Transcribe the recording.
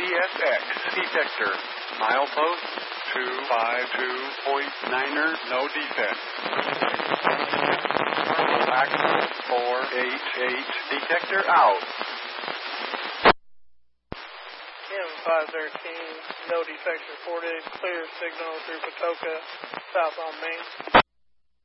CSX detector. Milepost 252.9er, no defect. Axis 488 detector out. M513, no defects reported. Clear signal through Patoka, south on Main.